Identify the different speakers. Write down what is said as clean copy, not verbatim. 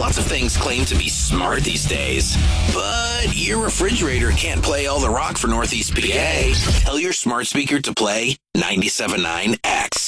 Speaker 1: Lots of things claim to be smart these days, but your refrigerator can't play all the rock for Northeast PA. Tell your smart speaker to play 97.9 X.